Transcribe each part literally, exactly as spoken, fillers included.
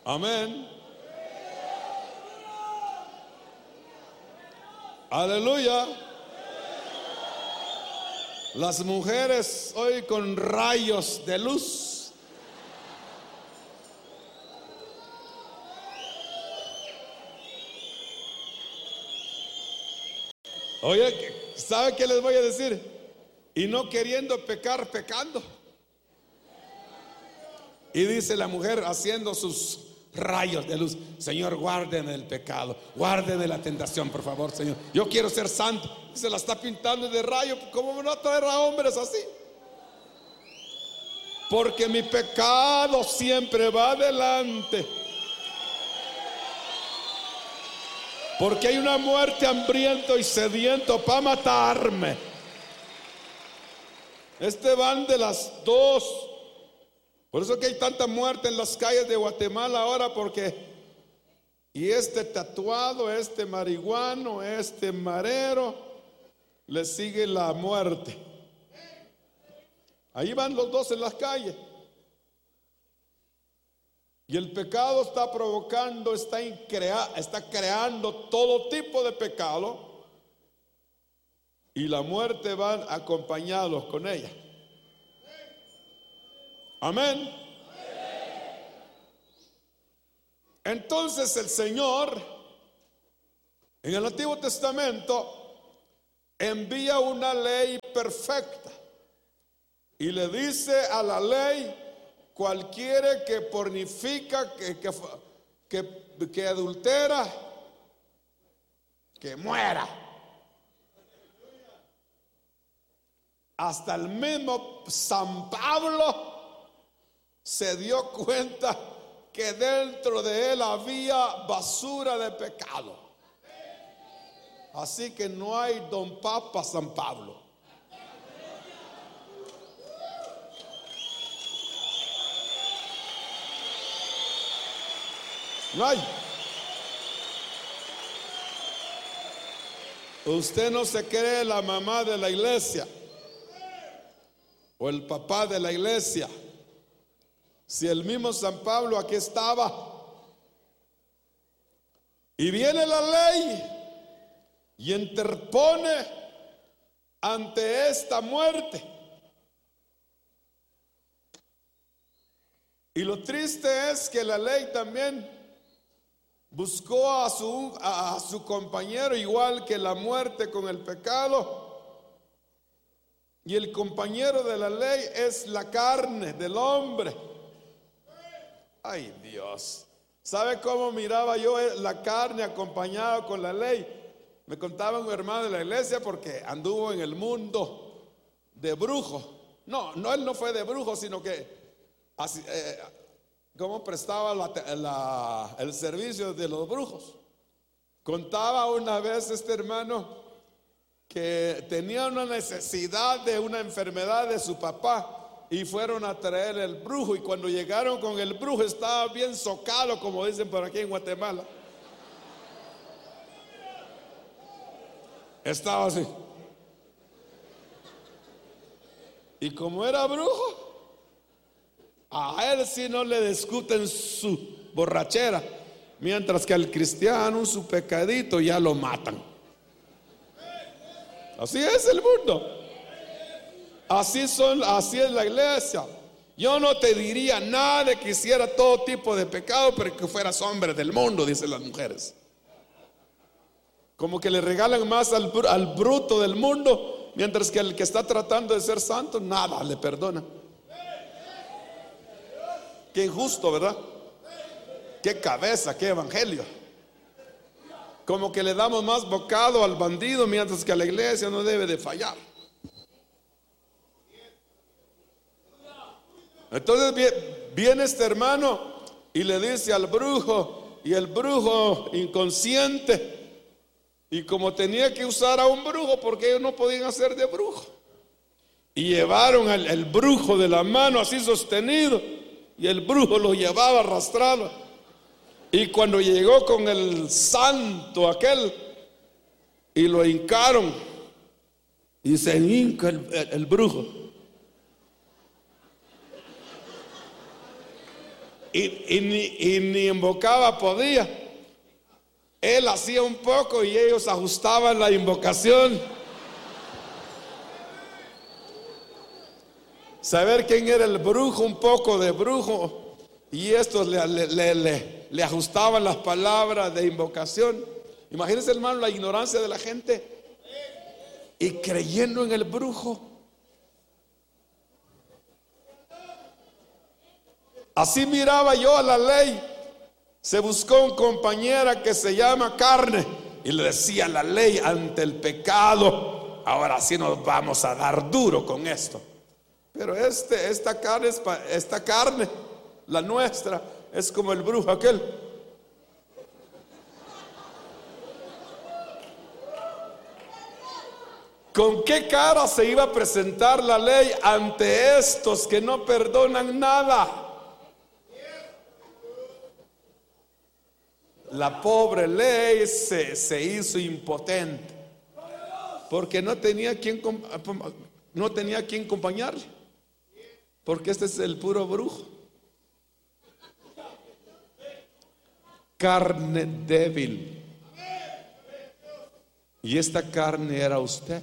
Amén. Aleluya. Las mujeres hoy con rayos de luz. Oye, ¿sabe qué les voy a decir? Y no queriendo pecar, pecando. Y dice la mujer haciendo sus rayos de luz: Señor, guárdeme del pecado, guárdeme la tentación, por favor, Señor. Yo quiero ser santo. Y se la está pintando de rayo. ¿Cómo no traer a hombres así? Porque mi pecado siempre va adelante. Porque hay una muerte hambriento y sediento para matarme. Este van de las dos. Por eso que hay tanta muerte en las calles de Guatemala ahora, porque y este tatuado, este marihuano, este marero, le sigue la muerte. Ahí van los dos en las calles. Y el pecado está provocando, está, increa, está creando todo tipo de pecado, y la muerte van acompañados con ella. Amén. Entonces el Señor en el Antiguo Testamento envía una ley perfecta y le dice a la ley: cualquiera que pornifica, que, que, que, que adultera, que muera. Hasta el mismo San Pablo se dio cuenta que dentro de él había basura de pecado. Así que no hay don Papa San Pablo. No hay. Usted no se cree la mamá de la iglesia o el papá de la iglesia. Si el mismo San Pablo aquí estaba, y viene la ley y interpone ante esta muerte. Y lo triste es que la ley también buscó a su, a su compañero, igual que la muerte con el pecado. Y el compañero de la ley es la carne del hombre. Ay, Dios. ¿Sabe cómo miraba yo la carne acompañada con la ley? Me contaba un hermano de la iglesia, porque anduvo en el mundo de brujo. No, no, él no fue de brujo, sino que así, eh, cómo prestaba la, la, el servicio de los brujos. Contaba una vez este hermano que tenía una necesidad de una enfermedad de su papá, y fueron a traer el brujo, y cuando llegaron con el brujo estaba bien socalo, como dicen por aquí en Guatemala. Estaba así. Y como era brujo, a él sí no le discuten su borrachera, mientras que al cristiano su pecadito ya lo matan. Así es el mundo. Así son, así es la iglesia. Yo no te diría nada de que hiciera todo tipo de pecado, pero que fueras hombre del mundo, dicen las mujeres. Como que le regalan más al, al bruto del mundo, mientras que el que está tratando de ser santo, nada le perdona. Qué injusto, ¿verdad? Qué cabeza, qué evangelio. Como que le damos más bocado al bandido, mientras que a la iglesia no debe de fallar. Entonces viene este hermano y le dice al brujo, y el brujo inconsciente, y como tenía que usar a un brujo, porque ellos no podían hacer de brujo, y llevaron al el brujo de la mano así sostenido, y el brujo lo llevaba arrastrado. Y cuando llegó con el santo aquel y lo hincaron, y se hinca el, el, el brujo, y, y, ni, y ni invocaba podía. Él hacía un poco y ellos ajustaban la invocación. Saber quién era el brujo, un poco de brujo, y estos le, le, le, le, le ajustaban las palabras de invocación. Imagínense, hermano, la ignorancia de la gente y creyendo en el brujo. Así miraba yo a la ley. Se buscó una compañera que se llama carne y le decía la ley ante el pecado. Ahora sí nos vamos a dar duro con esto. Pero este, esta carne, esta carne, la nuestra, es como el brujo aquel. ¿Con qué cara se iba a presentar la ley ante estos que no perdonan nada? La pobre ley se, se hizo impotente porque no tenía quien, no tenía quien acompañarle, porque este es el puro brujo. Carne débil. Y esta carne era usted.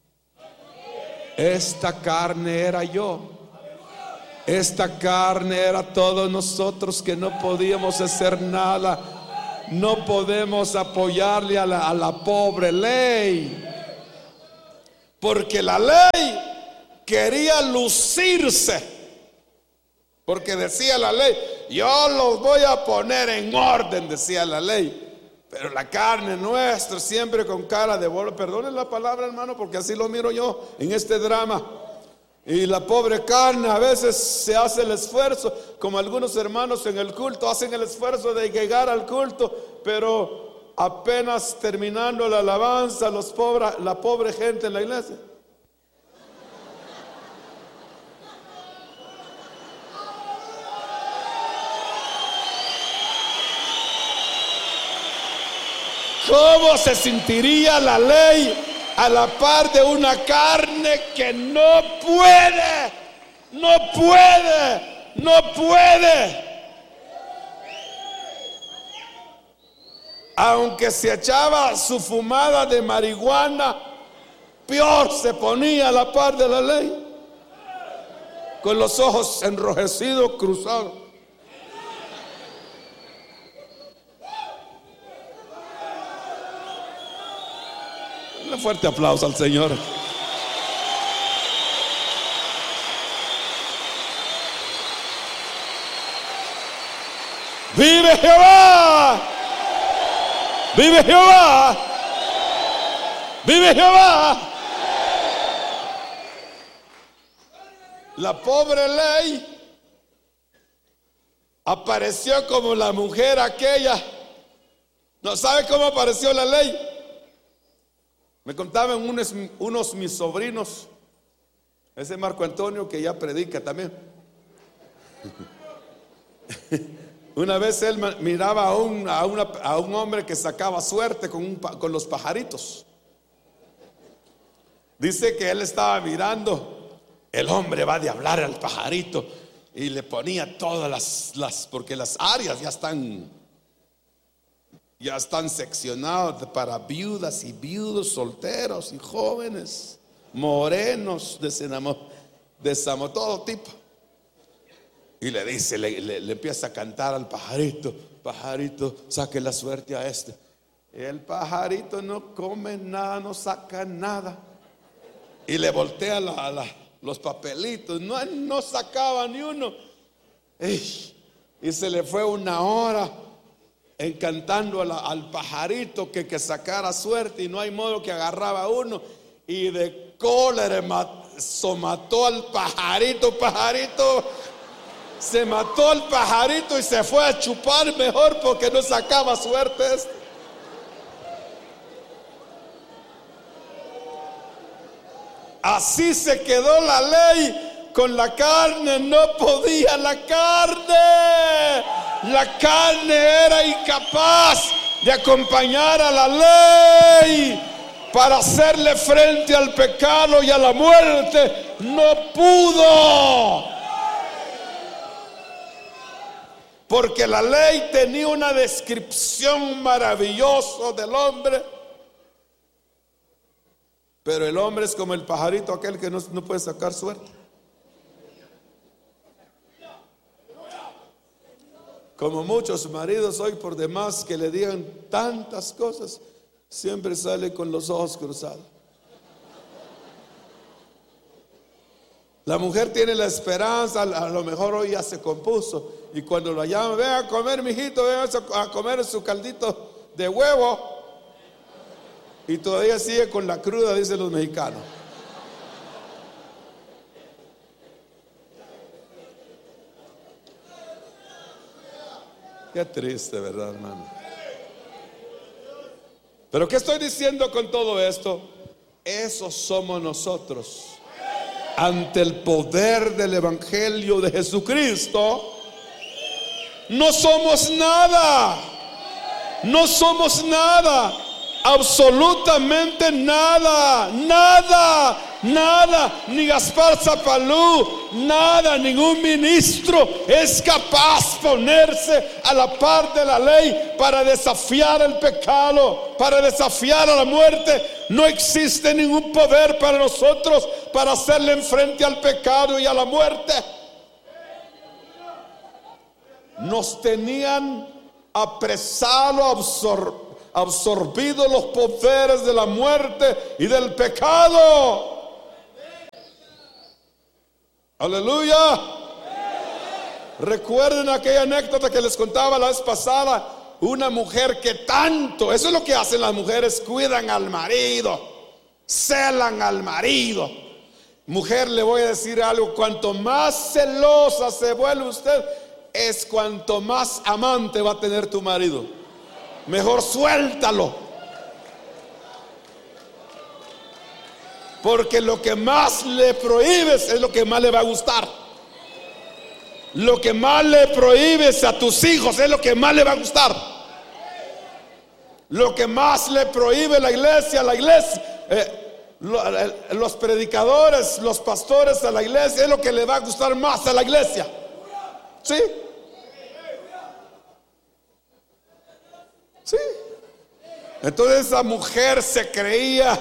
Esta carne era yo. Esta carne era todos nosotros que no podíamos hacer nada. No podemos apoyarle a la, a la pobre ley, porque la ley quería lucirse, porque decía la ley, yo los voy a poner en orden, decía la ley. Pero la carne nuestra siempre con cara de bolo. Perdone la palabra, hermano, porque así lo miro yo en este drama. Y la pobre carne a veces se hace el esfuerzo, como algunos hermanos en el culto hacen el esfuerzo de llegar al culto, pero apenas terminando la alabanza, los pobres, la pobre gente en la iglesia. ¿Cómo se sentiría la ley a la par de una carne que no puede, no puede, no puede? Aunque se echaba su fumada de marihuana, peor se ponía a la par de la ley, con los ojos enrojecidos, cruzados. Un fuerte aplauso al Señor. ¡Vive Jehová! ¡Vive Jehová! ¡Vive Jehová! La pobre ley apareció como la mujer aquella. ¿No sabe cómo apareció la ley? Me contaban unos, unos mis sobrinos, ese Marco Antonio que ya predica también. Una vez él miraba a un, a una, a un hombre que sacaba suerte con, un, con los pajaritos. Dice que él estaba mirando, el hombre va de hablar al pajarito y le ponía todas las, las porque las áreas ya están Ya están seccionados para viudas y viudos, solteros y jóvenes, morenos, desamor, todo tipo. Y le dice, le, le, le empieza a cantar al pajarito: pajarito, saque la suerte a este. Y el pajarito no come nada, no saca nada. Y le voltea la, la, los papelitos, no, no sacaba ni uno. Y, y se le fue una hora encantando a la, al pajarito que, que sacara suerte, y no hay modo que agarraba uno, y de cólera se mató al pajarito. Pajarito se mató al pajarito y se fue a chupar mejor porque no sacaba suerte este. Así se quedó la ley con la carne. No podía la carne. La carne era incapaz de acompañar a la ley para hacerle frente al pecado y a la muerte. No pudo. Porque la ley tenía una descripción maravillosa del hombre. Pero el hombre es como el pajarito aquel que no, no puede sacar suerte. Como muchos maridos hoy, por demás que le digan tantas cosas, siempre sale con los ojos cruzados. La mujer tiene la esperanza, a lo mejor hoy ya se compuso, y cuando la llama, ven a comer, mijito, ven a comer su caldito de huevo, y todavía sigue con la cruda, dicen los mexicanos. Qué triste, ¿verdad, hermano? Pero ¿qué estoy diciendo con todo esto? Esos somos nosotros. Ante el poder del Evangelio de Jesucristo, no somos nada. No somos nada. Absolutamente nada. Nada. Nada. Ni Gaspar Zapalú. Nada. Ningún ministro es capaz de ponerse a la par de la ley para desafiar el pecado, para desafiar a la muerte. No existe ningún poder para nosotros para hacerle frente al pecado y a la muerte. Nos tenían apresado, absor absorbido los poderes de la muerte y del pecado. Aleluya. Recuerden aquella anécdota que les contaba la vez pasada. Una mujer que tanto, eso es lo que hacen las mujeres, cuidan al marido, celan al marido. Mujer, le voy a decir algo: cuanto más celosa se vuelve usted, es cuanto más amante va a tener tu marido. Mejor suéltalo, porque lo que más le prohíbes es lo que más le va a gustar. Lo que más le prohíbes a tus hijos es lo que más le va a gustar. Lo que más le prohíbe la iglesia, la iglesia, eh, los predicadores, los pastores a la iglesia, es lo que le va a gustar más a la iglesia. ¿Sí? Sí. Entonces esa mujer se creía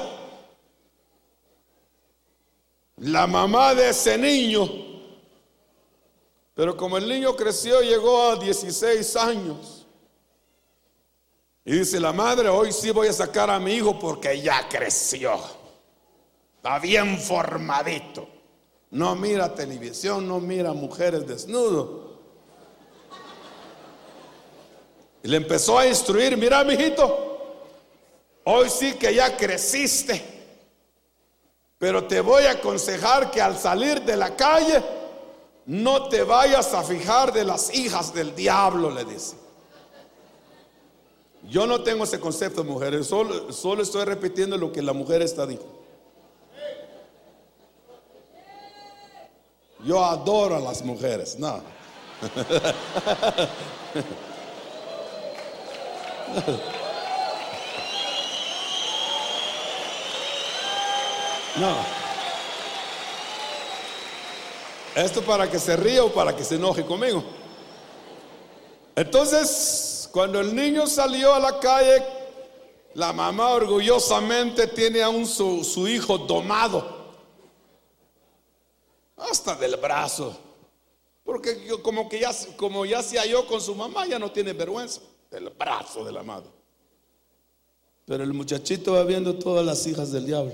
la mamá de ese niño. Pero como el niño creció, llegó a dieciséis años. Y dice la madre: hoy sí voy a sacar a mi hijo porque ya creció. Está bien formadito. No mira televisión, no mira mujeres desnudos. Y le empezó a instruir: mira, mijito, hoy sí que ya creciste, pero te voy a aconsejar que al salir de la calle no te vayas a fijar de las hijas del diablo, le dice. Yo no tengo ese concepto, mujeres, solo, solo estoy repitiendo lo que la mujer esta dijo. Yo adoro a las mujeres, no. No. Esto para que se ría o para que se enoje conmigo. Entonces, cuando el niño salió a la calle, la mamá orgullosamente tiene aún su, su hijo domado, hasta del brazo, porque como que ya, como ya se halló con su mamá, ya no tiene vergüenza del brazo de la madre. Pero el muchachito va viendo todas las hijas del diablo.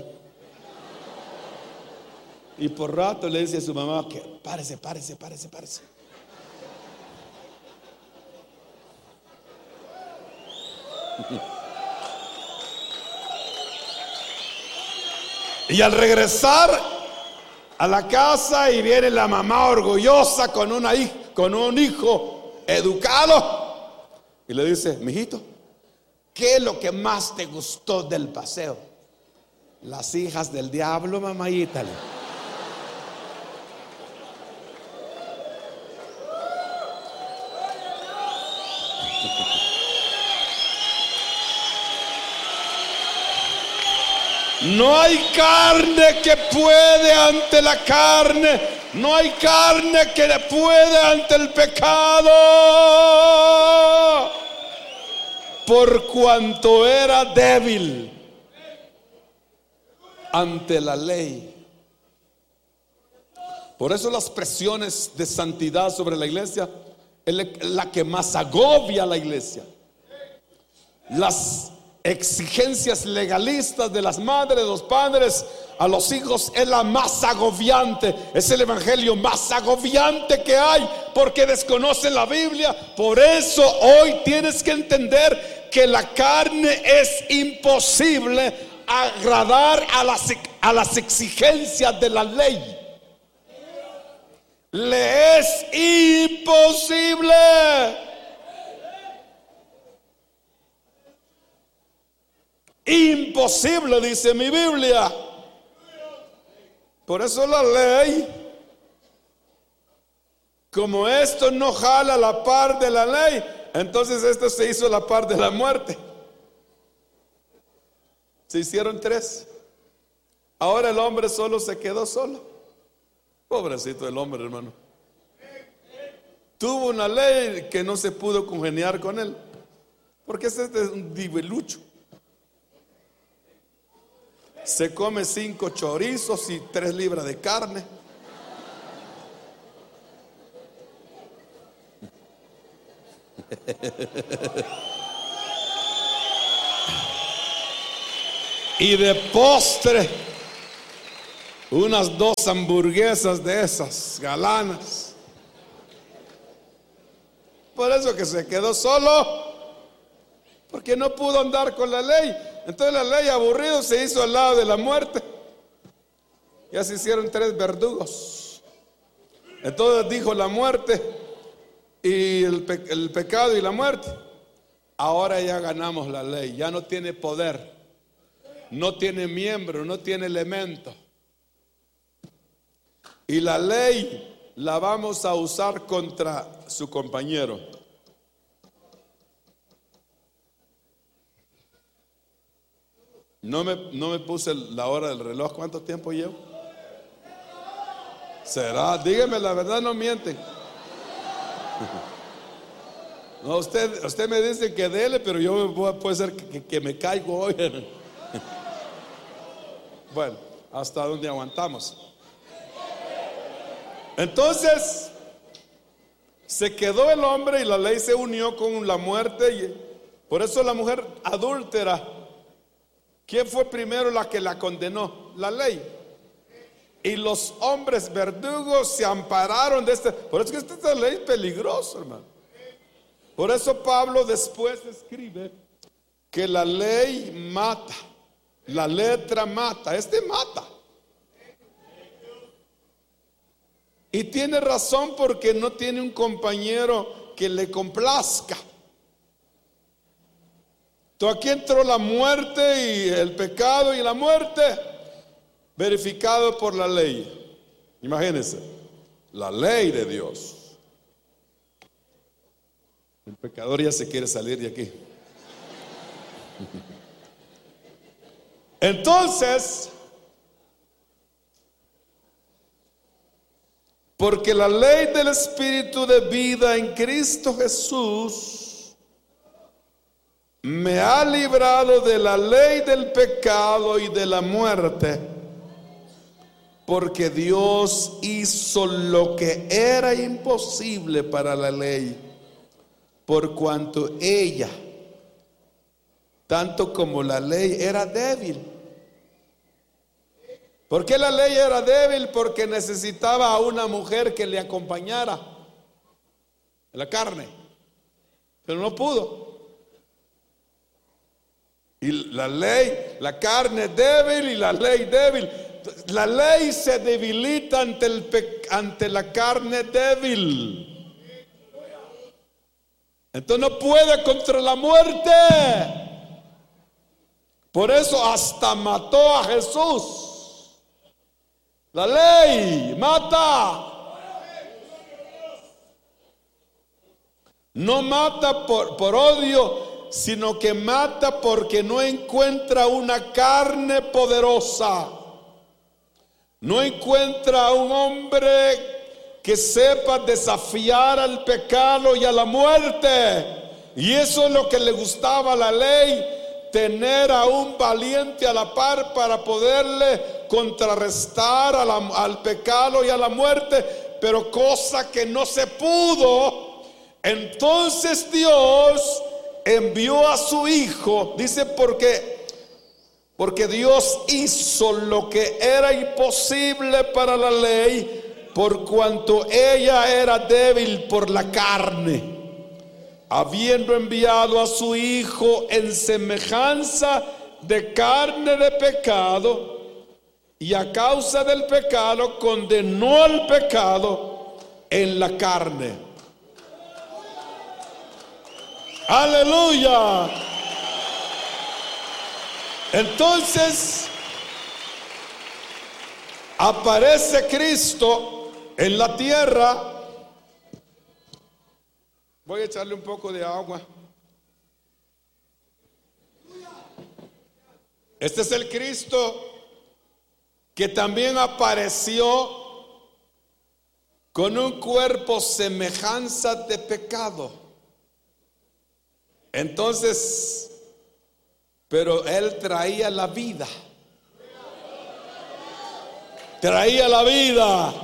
Y por rato le dice a su mamá que párese, párese, párese, párese. Y al regresar a la casa, y viene la mamá orgullosa con, una, con un hijo educado, y le dice: mijito, ¿qué es lo que más te gustó del paseo? Las hijas del diablo, mamayita. No hay carne que puede ante la carne, No hay carne que le pueda ante el pecado, por cuanto era débil ante la ley. Por eso las presiones de santidad sobre la iglesia es la que más agobia a la iglesia. Las exigencias legalistas de las madres, de los padres a los hijos es la más agobiante. Es el evangelio más agobiante que hay, porque desconocen la Biblia. Por eso hoy tienes que entender que la carne es imposible agradar a las, a las exigencias de la ley. Le es imposible. Imposible, dice mi Biblia. Por eso la ley, como esto no jala la par de la ley, entonces esto se hizo la par de la muerte. Se hicieron tres. Ahora el hombre solo se quedó solo. Pobrecito el hombre, hermano. Tuvo una ley que no se pudo congeniar con él, porque este es un dibelucho. Se come cinco chorizos y tres libras de carne. Y de postre, unas dos hamburguesas de esas galanas. Por eso que se quedó solo, porque no pudo andar con la ley. Entonces la ley, aburrido, se hizo al lado de la muerte. Ya se hicieron tres verdugos. Entonces dijo la muerte y el, pe- el pecado y la muerte: ahora ya ganamos la ley. Ya no tiene poder, no tiene miembro, no tiene elemento. Y la ley la vamos a usar contra su compañero. No me, no me puse la hora del reloj. ¿Cuánto tiempo llevo? ¿Será? Dígame la verdad, no mienten. No, usted, usted me dice que dele, pero yo voy- puede ser que, que- que me caigo hoy. Bueno, hasta donde aguantamos. Entonces se quedó el hombre y la ley se unió con la muerte. Y por eso la mujer adúltera, ¿quién fue primero la que la condenó? La ley. Y los hombres verdugos se ampararon de este. Por eso es que esta ley es peligrosa, hermano. Por eso Pablo después escribe que la ley mata, la letra mata, este mata. Y tiene razón, porque no tiene un compañero que le complazca. Entonces aquí entró la muerte y el pecado y la muerte, verificado por la ley. Imagínense, la ley de Dios. El pecador ya se quiere salir de aquí. Entonces, porque la ley del Espíritu de vida en Cristo Jesús me ha librado de la ley del pecado y de la muerte, porque Dios hizo lo que era imposible para la ley, por cuanto ella, tanto como la ley, era débil. ¿Por qué la ley era débil? Porque necesitaba a una mujer que le acompañara en la carne, pero no pudo. Y la ley, la carne débil y la ley débil. La ley se debilita ante, el pe- ante la carne débil. Entonces no puede contra la muerte. Por eso hasta mató a Jesús. La ley mata. No mata por, por odio, sino que mata porque no encuentra una carne poderosa. No encuentra a un hombre que sepa desafiar al pecado y a la muerte. Y eso es lo que le gustaba a la ley, tener a un valiente a la par para poderle contrarrestar a la, al pecado y a la muerte, pero cosa que no se pudo. Entonces Dios envió a su hijo, dice, porque porque Dios hizo lo que era imposible para la ley, por cuanto ella era débil por la carne, habiendo enviado a su hijo en semejanza de carne de pecado, y a causa del pecado condenó al pecado en la carne. Aleluya. Entonces aparece Cristo en la tierra. Voy a echarle un poco de agua. Este es el Cristo que también apareció con un cuerpo semejanza de pecado. Entonces, pero él traía la vida. Traía la vida.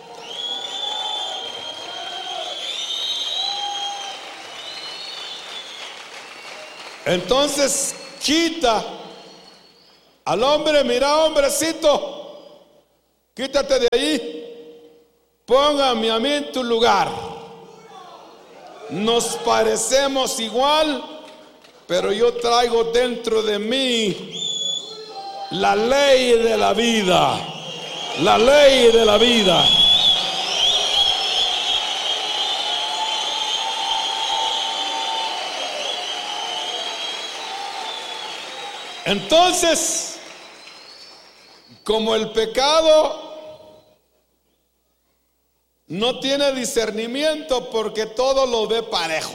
Entonces quita al hombre, mira, hombrecito, quítate de ahí, póngame a mí en tu lugar. Nos parecemos igual, pero yo traigo dentro de mí la ley de la vida, la ley de la vida. Entonces, como el pecado no tiene discernimiento porque todo lo ve parejo.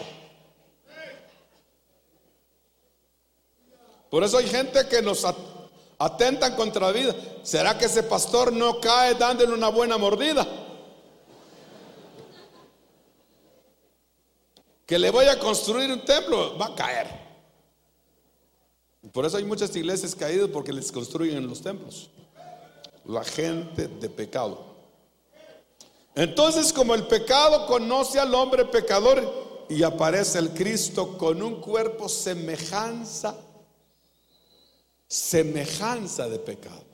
Por eso hay gente que nos atentan contra la vida. ¿Será que ese pastor no cae dándole una buena mordida? Que le voy a construir un templo, va a caer. Por eso hay muchas iglesias caídas, porque les construyen los templos. La gente de pecado. Entonces, como el pecado conoce al hombre pecador, y aparece el Cristo con un cuerpo semejanza, semejanza de pecado.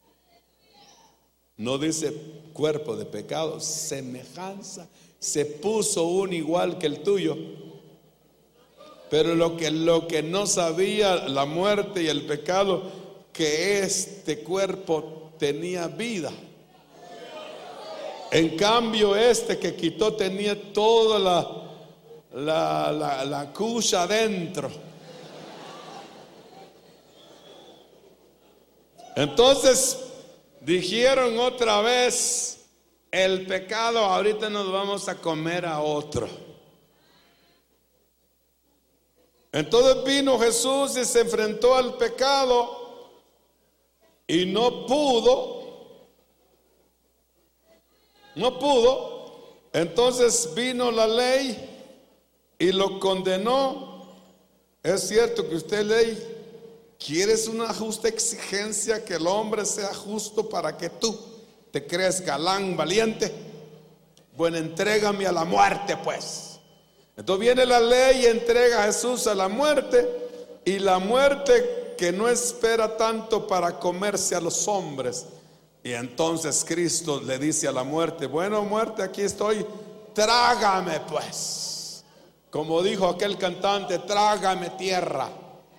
No dice cuerpo de pecado, semejanza. Se puso uno igual que el tuyo. Pero lo que, lo que no sabía la muerte y el pecado, que este cuerpo tenía vida. En cambio, este que quitó tenía toda la, la, la, la cucha adentro. Entonces dijeron otra vez, el pecado, ahorita nos vamos a comer a otro. Entonces vino Jesús y se enfrentó al pecado y no pudo. No pudo. Entonces vino la ley y lo condenó. Es cierto que usted, ley, quieres una justa exigencia, que el hombre sea justo para que tú te creas galán, valiente. Bueno, entrégame a la muerte, pues. Entonces viene la ley y entrega a Jesús a la muerte, y la muerte que no espera tanto para comerse a los hombres. Y entonces Cristo le dice a la muerte, bueno, muerte, aquí estoy, trágame pues. Como dijo aquel cantante, trágame tierra.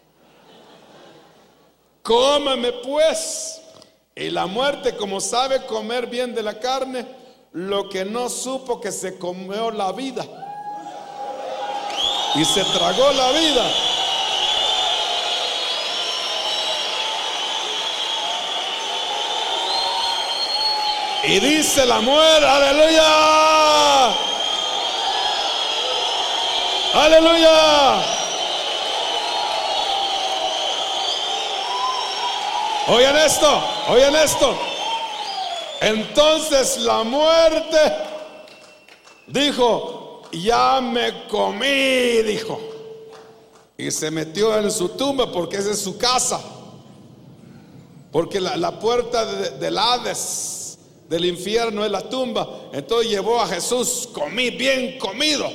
Cómeme pues. Y la muerte, como sabe comer bien de la carne, lo que no supo, que se comió la vida. Y se tragó la vida. Y dice la muerte, aleluya, aleluya. Oigan esto, oigan esto. Entonces la muerte dijo: ya me comí, dijo. Y se metió en su tumba, porque esa es su casa. Porque la, la puerta de, del Hades, del infierno, es la tumba. Entonces llevó a Jesús, comí bien comido.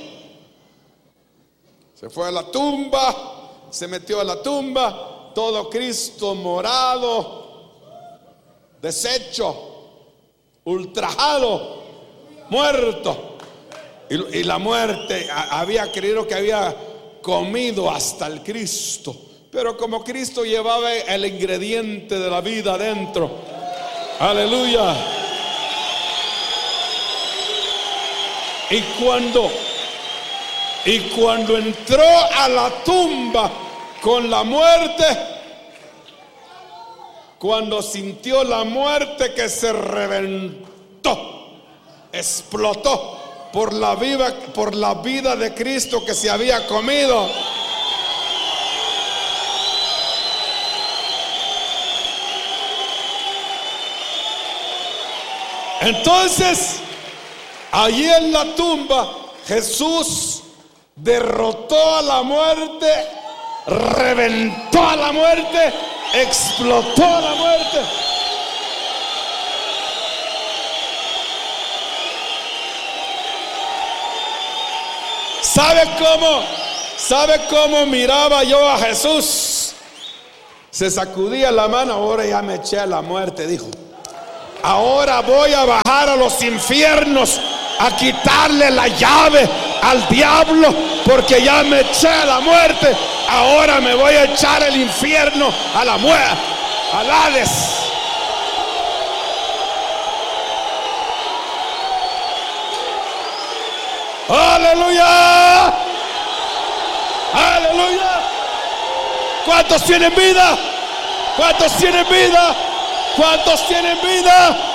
Se fue a la tumba, se metió a la tumba, todo Cristo morado, deshecho, ultrajado, muerto. Y, y la muerte a, había creído que había comido hasta el Cristo. Pero como Cristo llevaba el ingrediente de la vida adentro, aleluya. Y cuando Y cuando entró a la tumba con la muerte, cuando sintió la muerte que se reventó, explotó por la vida, por la vida de Cristo que se había comido. Entonces, allí en la tumba, Jesús derrotó a la muerte, reventó a la muerte, explotó a la muerte. ¿Sabe cómo? ¿Sabe cómo miraba yo a Jesús? Se sacudía la mano. Ahora ya me eché a la muerte, dijo. Ahora voy a bajar a los infiernos a quitarle la llave al diablo, porque ya me eché a la muerte. Ahora me voy a echar al infierno, a la muerte, al Hades. Aleluya, aleluya. ¿Cuántos tienen vida? ¿Cuántos tienen vida? ¿Cuántos tienen vida?